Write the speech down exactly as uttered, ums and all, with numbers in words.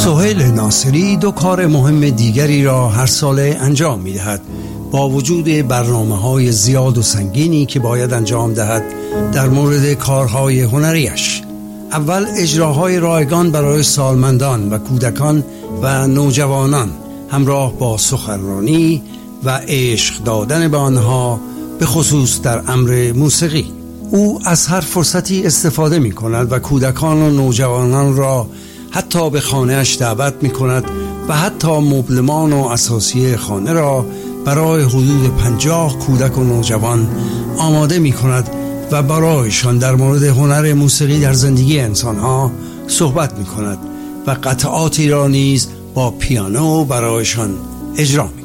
سهیل ناصری دو کار مهم دیگری را هر سال انجام می دهد. با وجود برنامه‌های زیاد و سنگینی که باید انجام دهد در مورد کارهای هنریش. اول اجراهای رایگان برای سالمندان و کودکان و نوجوانان همراه با سخنرانی و عشق دادن به آنها، به خصوص در امر موسیقی. او از هر فرصتی استفاده می کند و کودکان و نوجوانان را حتی به خانه‌اش دعوت می کند و حتی مبلمان و اساسی خانه را برای حدود پنجاه کودک و نوجوان آماده می کند و برایشان در مورد هنر موسیقی در زندگی انسانها صحبت می کند و قطعاتی را نیز با پیانو برایشان اجرا می کند.